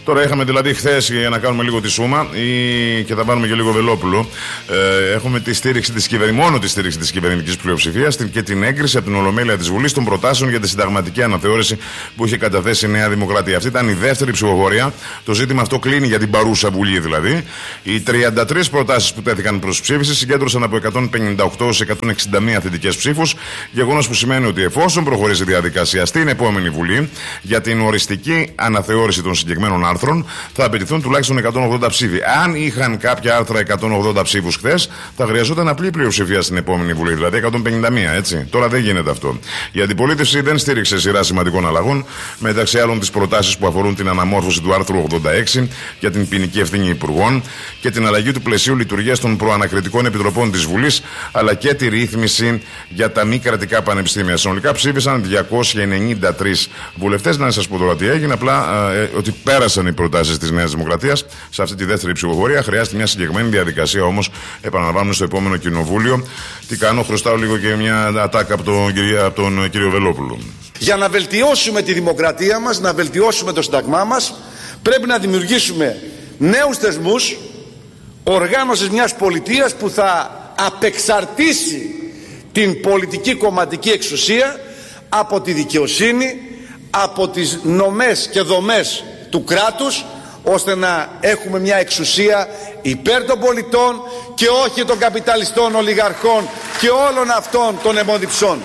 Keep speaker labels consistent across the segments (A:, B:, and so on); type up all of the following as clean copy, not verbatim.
A: Τώρα είχαμε δηλαδή χθες, για να κάνουμε λίγο τη σούμα και θα βάλουμε και λίγο Βελόπουλο, έχουμε τη στήριξη μόνο τη στήριξη της κυβερνητικής πλειοψηφίας και την έγκριση από την Ολομέλεια της Βουλής των προτάσεων για τη συνταγματική αναθεώρηση που είχε καταθέσει η Νέα Δημοκρατία. Αυτή ήταν η δεύτερη ψηφοφορία. Το ζήτημα αυτό κλείνει για την παρούσα Βουλή δηλαδή. Οι 33 προτάσεις που τέθηκαν προς ψήφιση συγκέντρωσαν από 158 σε 161 θετικές ψήφους. Γεγονός που σημαίνει ότι εφόσον προχωρήσει η διαδικασία στην επόμενη Βουλή για την οριστική αναθεώρηση των συγκεκριμένων άρθρων, θα απαιτηθούν τουλάχιστον 180 ψήφοι. Αν είχαν κάποια άρθρα 180 ψήφους χθες, θα χρειαζόταν απλή πλειοψηφία στην επόμενη Βουλή, δηλαδή 151, έτσι. Τώρα δεν γίνεται αυτό. Η αντιπολίτευση δεν στήριξε σειρά σημαντικών αλλαγών, μεταξύ άλλων τις προτάσεις που αφορούν την αναμόρφωση του άρθρου 86 για την ποινική ευθύνη υπουργών και την αλλαγή του πλαισίου λειτουργίας των προανακριτικών επιτροπών της Βουλής, αλλά και τη ρύθμιση για τα μη κρατικά πανεπιστήμια. Συνολικά ψήφισαν 293 βουλευτές. Να σας πω τώρα τι έγινε, απλά ότι πέρασαν οι προτάσεις της Νέας Δημοκρατίας σε αυτή τη δεύτερη ψηφοφορία. Χρειάζεται μια συγκεκριμένη διαδικασία όμως, επαναλαμβάνουμε, στο επόμενο κοινοβούλιο. Τι κάνω, χρωστάω λίγο και μια ατάκα από τον κύριο Βελόπουλο.
B: Για να βελτιώσουμε τη δημοκρατία μας, να βελτιώσουμε το Σύνταγμά μας, πρέπει να δημιουργήσουμε νέους θεσμούς οργάνωσης μιας πολιτείας που θα απεξαρτήσει την πολιτική κομματική εξουσία από τη δικαιοσύνη, από τις νομές και δομές του κράτους, ώστε να έχουμε μια εξουσία υπέρ των πολιτών και όχι των καπιταλιστών, ολιγαρχών και όλων αυτών των αιμοδιψών.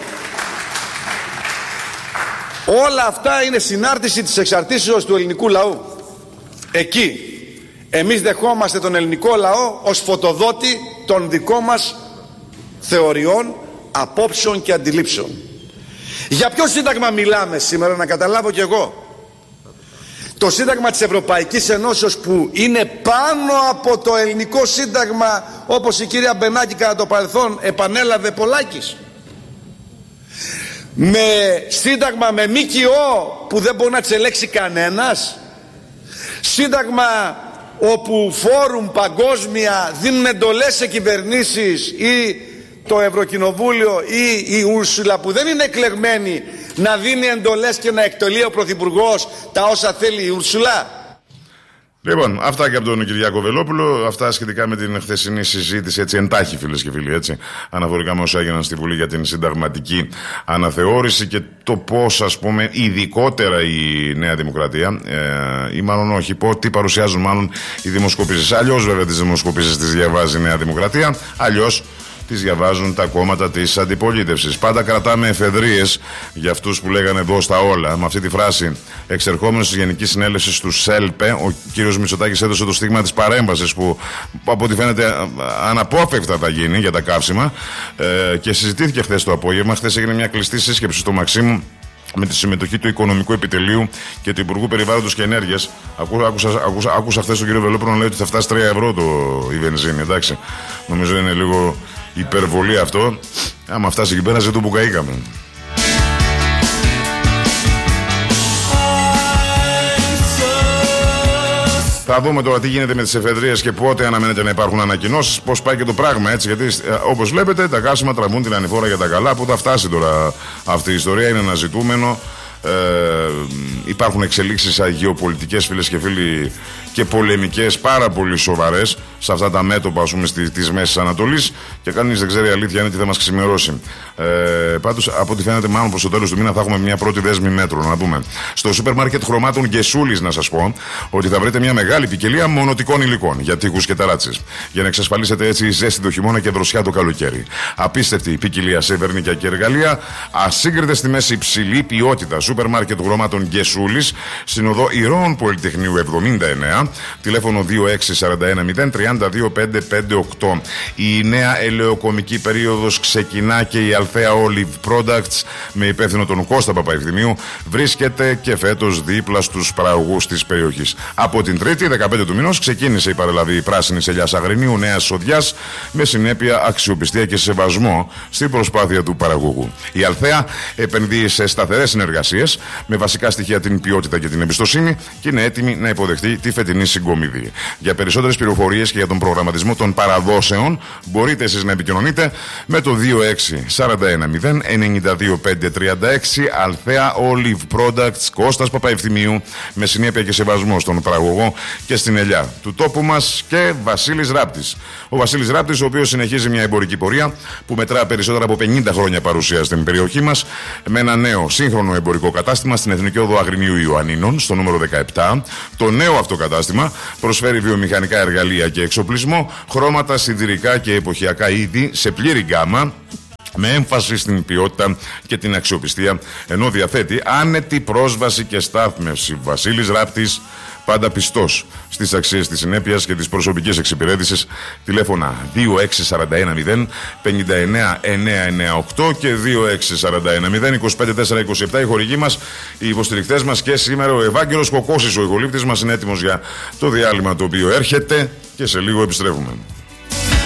B: Όλα αυτά είναι συνάρτηση της εξαρτήσεως του ελληνικού λαού. Εκεί εμείς δεχόμαστε τον ελληνικό λαό ως φωτοδότη των δικών μας θεωριών, απόψεων και αντιλήψεων. Για ποιο σύνταγμα μιλάμε σήμερα, να καταλάβω κι εγώ? Το Σύνταγμα της Ευρωπαϊκής Ενώσεως, που είναι πάνω από το ελληνικό σύνταγμα, όπως η κυρία Μπενάκη κατά το παρελθόν επανέλαβε πολλάκις. Με σύνταγμα με ΜΚΟ που δεν μπορεί να τσελέξει κανένας. Σύνταγμα όπου φόρουμ παγκόσμια δίνουν εντολές σε κυβερνήσεις ή το Ευρωκοινοβούλιο ή η Ούρσουλα που δεν είναι εκλεγμένη να δίνει εντολές και να εκτελεί ο Πρωθυπουργός τα όσα θέλει η Ούρσουλα.
A: Λοιπόν, αυτά και από τον Κυριάκο Βελόπουλο. Αυτά σχετικά με την χθεσινή συζήτηση, έτσι εντάχει, φίλες και φίλοι, έτσι, αναφορικά με όσα έγιναν στη Βουλή για την συνταγματική αναθεώρηση και το πώς, ας πούμε, ειδικότερα η Νέα Δημοκρατία, ή μάλλον όχι, τι παρουσιάζουν μάλλον οι δημοσκοπήσεις. Αλλιώς, βέβαια, τις δημοσκοπήσεις τις διαβάζει η Νέα Δημοκρατία, αλλιώς τις διαβάζουν τα κόμματα της αντιπολίτευσης. Πάντα κρατάμε εφεδρίες για αυτούς που λέγανε δώσ' όλα. Με αυτή τη φράση, εξερχόμενος της Γενικής Συνέλευσης του ΣΕΛΠΕ, ο κύριος Μητσοτάκης έδωσε το στίγμα της παρέμβασης που από ό,τι φαίνεται αναπόφευκτα θα γίνει για τα καύσιμα, και συζητήθηκε χθες το απόγευμα. Χθες έγινε μια κλειστή σύσκεψη στο Μαξίμου με τη συμμετοχή του Οικονομικού Επιτελείου και του Υπουργού Περιβάλλοντος και Ενέργειας. Άκουσα χθες τον κύριο Βελόπουλο να λέει ότι θα φτάσει 3 ευρώ η βενζίνη. Εντάξει, νομίζω είναι λίγο υπερβολή αυτό. Άμα φτάσει εκεί πέρα, ζητούν που καήκαμε. Θα δούμε τώρα τι γίνεται με τις εφεδρίες και πότε αναμένεται να υπάρχουν ανακοινώσεις, πώς πάει και το πράγμα, έτσι. Γιατί όπως βλέπετε, τα καύσιμα τραβούν την ανηφόρα για τα καλά. Πού θα φτάσει τώρα αυτή η ιστορία, είναι ένα ζητούμενο. Υπάρχουν εξελίξεις γεωπολιτικές, φίλες και φίλοι, και πολεμικές πάρα πολύ σοβαρές σε αυτά τα μέτωπα, ας πούμε, της Μέσης Ανατολής, και κανείς δεν ξέρει αλήθεια είναι τι θα μας ξημερώσει. Πάντως, από ό,τι φαίνεται, μάλλον προς το τέλος του μήνα θα έχουμε μια πρώτη δέσμη μέτρων. Να δούμε. Στο σούπερ μάρκετ χρωμάτων Γκεσούλης, να σας πω ότι θα βρείτε μια μεγάλη ποικιλία μονοτικών υλικών για τείχους και ταράτσες, για να εξασφαλίσετε έτσι ζέστη το χειμώνα και δροσιά το καλοκαίρι. Απίστευτη ποικιλία σε βερνίκια και εργαλεία, ασύγκριτες τιμές, υψηλή ποιότητα. Σούπερ μάρκετ χρωμάτων Γκεσούλης, στην οδό Ηρώων Πολυτεχνείου 79, τηλέφωνο 2641032558. Η νέα ελαιοκομική περίοδος ξεκινά και η Αλθέα Olive Products, με υπεύθυνο τον Κώστα Παπαευθυμίου, βρίσκεται και φέτος δίπλα στους παραγωγούς της περιοχής. Από την Τρίτη, 15 του μηνός, ξεκίνησε η παρελαβή πράσινης ελιάς αγρινίου νέας σοδιάς, με συνέπεια αξιοπιστία και σεβασμό στην προσπάθεια του παραγωγού. Η Αλθέα επενδύει σε σταθερές συνεργασίες με βασικά στοιχεία την ποιότητα και την εμπιστοσύνη και είναι έτοιμη να υποδεχτεί τη φετινή συγκομιδή. Για περισσότερες πληροφορίες και και για τον προγραμματισμό των παραδόσεων, μπορείτε εσείς να επικοινωνείτε με το 26410 92536. Αλθέα Olive Products, Κώστας Παπαευθυμίου, με συνέπεια και σεβασμό στον παραγωγό και στην ελιά του τόπου μας, και Βασίλης Ράπτης. Ο Βασίλης Ράπτης, ο οποίος συνεχίζει μια εμπορική πορεία που μετρά περισσότερα από 50 χρόνια παρουσία στην περιοχή μας, με ένα νέο σύγχρονο εμπορικό κατάστημα στην Εθνική Οδό Αγρινίου Ιωαννίνων, στο νούμερο 17. Το νέο αυτό κατάστημα προσφέρει βιομηχανικά εργαλεία και εξοπλισμό, χρώματα, σιδηρικά και εποχιακά είδη σε πλήρη γκάμα, με έμφαση στην ποιότητα και την αξιοπιστία, ενώ διαθέτει άνετη πρόσβαση και στάθμευση. Βασίλης Ράπτης, πάντα πιστός στις αξίες της συνέπειας και της προσωπικής εξυπηρέτησης. Τηλέφωνα 26410 59998 και 26410 25427. Οι χορηγοί μας, οι υποστηρικτές μας, και σήμερα ο Ευάγγελος Κοκώσης, ο ηχολήπτης μας, είναι έτοιμος για το διάλειμμα το οποίο έρχεται, και σε λίγο επιστρέφουμε.